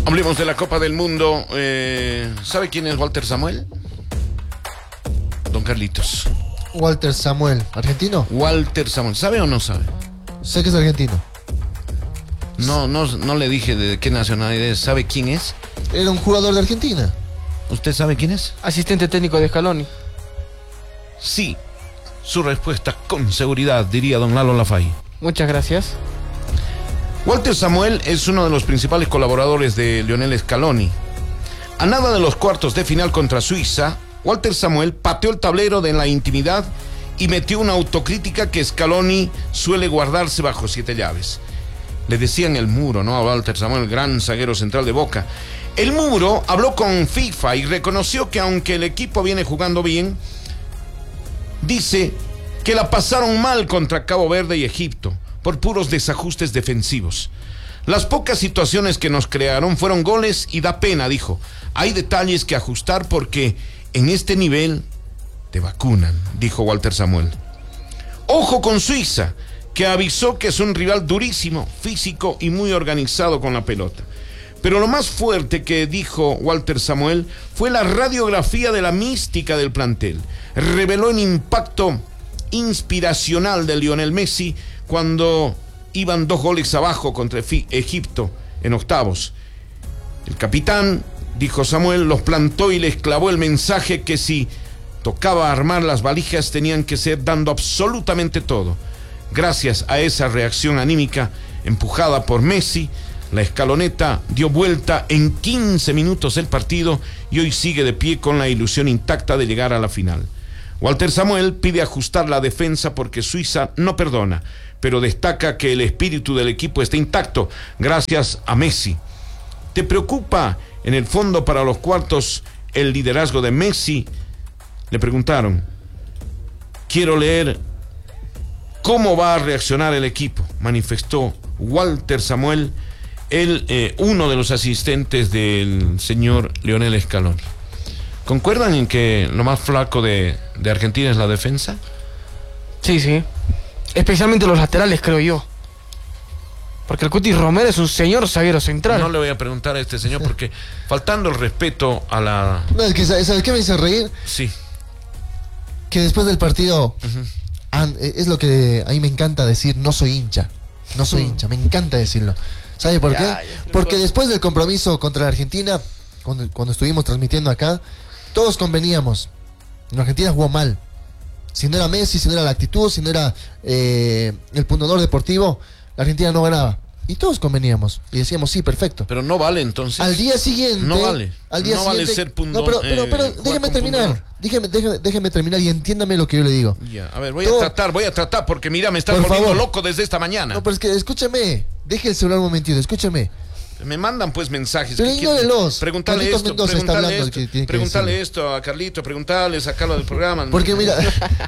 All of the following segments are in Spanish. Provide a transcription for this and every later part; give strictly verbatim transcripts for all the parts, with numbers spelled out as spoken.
Hablemos de la Copa del Mundo. Eh, ¿Sabe quién es Walter Samuel? Don Carlitos. Walter Samuel, ¿argentino? Walter Samuel, ¿sabe o no sabe? Sé que es argentino. No, no, no le dije de qué nacionalidad es. ¿Sabe quién es? Era un jugador de Argentina. ¿Usted sabe quién es? Asistente técnico de Scaloni. Sí. Su respuesta con seguridad, diría don Lalo Lafay. Muchas gracias. Walter Samuel es uno de los principales colaboradores de Lionel Scaloni. A nada de los cuartos de final contra Suiza, Walter Samuel pateó el tablero de la intimidad y metió una autocrítica que Scaloni suele guardarse bajo siete llaves. Le decían el muro, ¿no? A Walter Samuel, gran zaguero central de Boca. El muro habló con FIFA y reconoció que aunque el equipo viene jugando bien, dice que la pasaron mal contra Cabo Verde y Egipto por puros desajustes defensivos. Las pocas situaciones que nos crearon fueron goles y da pena, dijo. Hay detalles que ajustar porque en este nivel te vacunan, dijo Walter Samuel. Ojo con Suiza, que avisó que es un rival durísimo, físico y muy organizado con la pelota. Pero lo más fuerte que dijo Walter Samuel fue la radiografía de la mística del plantel. Reveló el impacto inspiracional de Lionel Messi cuando iban dos goles abajo contra Egipto en octavos. El capitán, dijo Samuel, los plantó y les clavó el mensaje que si tocaba armar las valijas tenían que ser dando absolutamente todo. Gracias a esa reacción anímica empujada por Messi, la escaloneta dio vuelta en quince minutos el partido y hoy sigue de pie con la ilusión intacta de llegar a la final. Walter Samuel pide ajustar la defensa porque Suiza no perdona, pero destaca que el espíritu del equipo está intacto gracias a Messi. ¿Te preocupa en el fondo para los cuartos el liderazgo de Messi? Le preguntaron. Quiero leer cómo va a reaccionar el equipo, manifestó Walter Samuel, el, eh, uno de los asistentes del señor Lionel Scaloni. ¿Concuerdan en que lo más flaco de, de Argentina es la defensa? Sí, sí. Especialmente los laterales, creo yo. Porque el Cuti Romero es un señor zaguero central. No le voy a preguntar a este señor porque faltando el respeto a la... No, es que, ¿sabes qué me hizo reír? Sí. Que después del partido, Uh-huh. an- es lo que a mí me encanta decir, no soy hincha. No soy Mm. hincha, me encanta decirlo. ¿Sabe por Ya, qué? ya, Porque después del compromiso contra la Argentina, cuando, cuando estuvimos transmitiendo acá, todos conveníamos. La Argentina jugó mal. Si no era Messi, si no era la actitud, si no era eh, el pundonor deportivo, la Argentina no ganaba. Y todos conveníamos. Y decíamos, sí, perfecto. Pero no vale entonces. Al día siguiente. No vale. Al día No vale siguiente, ser pundón, No, pero, pero, eh, pero jugar déjeme con terminar. pundonor. Déjeme, déjeme, déjeme terminar y entiéndame lo que yo le digo. Ya, a ver, voy Todo- a tratar, voy a tratar porque mira, me estás Por volviendo favor. loco desde esta mañana. No, pero es que escúchame. Deje el celular un momentito, escúchame. Me mandan pues mensajes. Pero ¿Qué quieren? ignórelos. Pregúntale Carlitos esto, Mendoza está pregúntale hablando, esto, el que tiene que pregúntale decirlo. esto a Carlito, pregúntale, sacarlo del programa. Porque mira,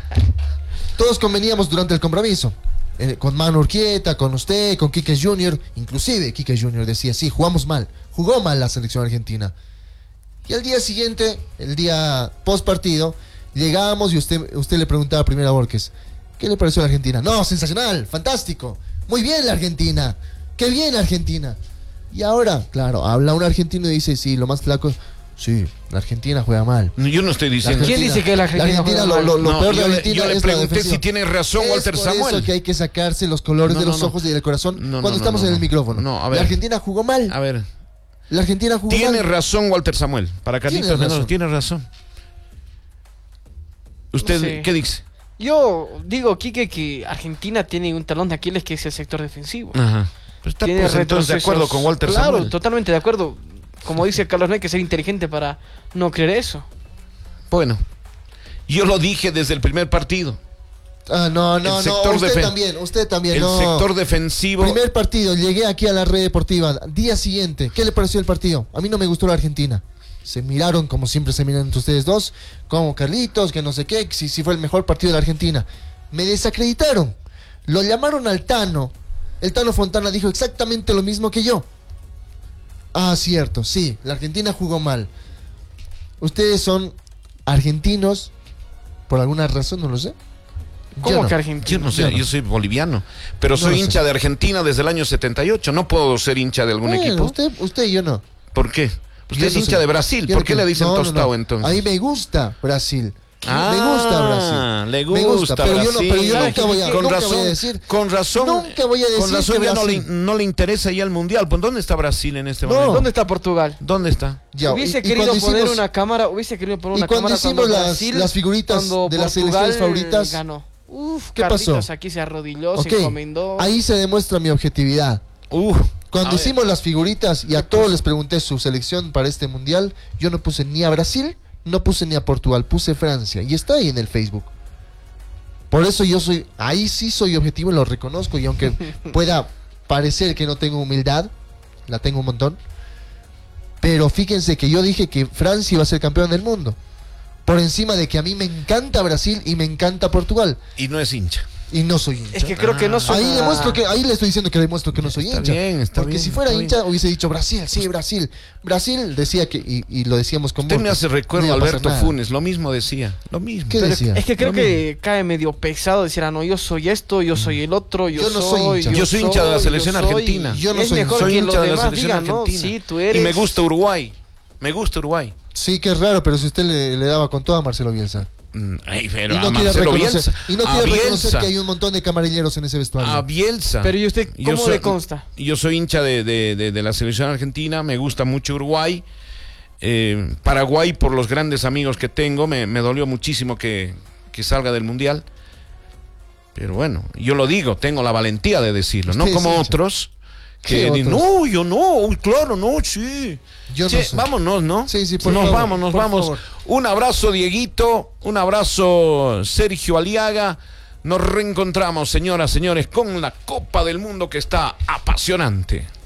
todos conveníamos durante el compromiso. Eh, con Manu Urquieta, con usted, con Quique Junior Inclusive Quique Junior decía, sí, jugamos mal. Jugó mal la selección argentina. Y al día siguiente, el día post partido, llegábamos y usted, usted le preguntaba primero a Borges, ¿qué le pareció a la Argentina? No, sensacional, fantástico. Muy bien la Argentina. Qué bien la Argentina. Y ahora, claro, habla un argentino y dice, sí, lo más flaco, sí, la Argentina juega mal. Yo no estoy diciendo. ¿Quién dice que la Argentina La Argentina, juega lo, mal? lo- lo No, peor de yo le- Argentina yo le es la pregunté defensiva. si tiene razón Es Walter por Samuel. eso que hay que sacarse los colores No, de no, los no. ojos y del corazón No, cuando no, estamos no, en no. el micrófono. No, a ver. La Argentina jugó mal. A ver, La Argentina jugó tiene mal. razón Walter Samuel. Para Tiene Carlitos Mendoza, razón. tiene razón. ¿Usted No sé. qué dice? Yo digo, Quique, que Argentina tiene un talón de Aquiles que es el sector defensivo. Ajá. Pero está Tiene pues entonces de retrocesos. acuerdo con Walter Claro, Samuel. totalmente de acuerdo. Como dice Carlos, no hay que ser inteligente para no creer eso. Bueno, yo lo dije desde el primer partido. Ah, no, no, El no. sector Usted defen- también, usted también. El no. sector defensivo. Primer partido, llegué aquí a la red deportiva. Día siguiente, ¿qué le pareció el partido? A mí no me gustó la Argentina. Se miraron como siempre se miran entre ustedes dos, como Carlitos, que no sé qué, si, si fue el mejor partido de la Argentina. Me desacreditaron. Lo llamaron al Tano. El Tano Fontana dijo exactamente lo mismo que yo. Ah, cierto, sí, la Argentina jugó mal. Ustedes son argentinos, por alguna razón, no lo sé. Yo ¿Cómo no. que Argentina? Yo no sé, Yo no. yo soy boliviano, pero No soy lo sé. hincha de Argentina desde el año setenta y ocho. No puedo ser hincha de algún Bueno, equipo. Usted, usted y yo no. ¿Por qué? Usted Yo es no hincha sé. de Brasil. Yo ¿Por no qué le creo- dicen no, no, tostado no. entonces? A mí me gusta Brasil. Ah, me gusta Brasil. le Me gusta pero yo no, Brasil. pero yo ¿Sabes nunca voy a, con nunca razón, voy a decir. con razón, Nunca voy a decir con razón que ya no le, Brasil- no le interesa ya el mundial. Pues ¿dónde está Brasil en este No. momento? ¿Dónde está Portugal? ¿Dónde está? Ya, hubiese y- y querido cuando poner hicimos- una cámara, hubiese querido poner y una cuando cámara hicimos las- Brasil, las figuritas cuando de las Portugal selecciones favoritas, ganó. Uf, ¿qué Carlitos pasó? aquí se arrodilló, Ok, se encomendó. ahí se demuestra mi objetividad. Uh, Cuando a ver. hicimos las figuritas y a todos les pregunté su selección para este mundial, yo no puse ni a Brasil, no puse ni a Portugal, puse Francia. Y está ahí en el Facebook. Por eso yo soy, ahí sí soy objetivo y lo reconozco. Y aunque pueda parecer que no tengo humildad, la tengo un montón. Pero fíjense que yo dije que Francia iba a ser campeón del mundo. Por encima de que a mí me encanta Brasil y me encanta Portugal. Y no es hincha. Y no soy hincha. Es que creo que no soy. Ahí demuestro que, ahí le estoy diciendo que demuestro que no soy Está hincha. bien, está Porque bien, si fuera está hincha hubiese dicho Brasil, sí, Brasil. Brasil decía que, y, y lo decíamos como. Usted me hace recuerdo no a iba a pasar Alberto nada. Funes, lo mismo decía, lo mismo. ¿Qué Pero decía? es que creo Lo que cae medio pesado decir, ah, no, yo soy esto, yo soy el otro, yo, Yo no soy soy. hincha. Yo soy hincha de la selección yo soy. argentina. Yo no es soy mejor Soy que hincha los de la demás selección digan, ¿no? argentina. Sí, tú eres. Y me gusta Uruguay. Me gusta Uruguay. Sí, que es raro, pero si usted le, le daba con todo a Marcelo Bielsa. Mm, ay, pero Y a no quiere Marcelo reconocer, Bielsa. y no a quiere reconocer Bielsa. que hay un montón de camarilleros en ese vestuario. A Bielsa. Pero ¿y usted Yo cómo soy- le consta? Yo soy hincha de, de- de- de la selección argentina, me gusta mucho Uruguay. Eh, Paraguay, por los grandes amigos que tengo, me, me dolió muchísimo que, que salga del Mundial. Pero bueno, yo lo digo, tengo la valentía de decirlo, no Usted es como hincha. otros que ¿Qué dicen, otros? no, yo no, uy, claro, no, sí. Yo no Che, soy. vámonos, ¿no? Sí, sí, por nos favor, vamos, nos por vamos. favor. Un abrazo, Dieguito, un abrazo, Sergio Aliaga. Nos reencontramos, señoras, señores, con la Copa del Mundo que está apasionante.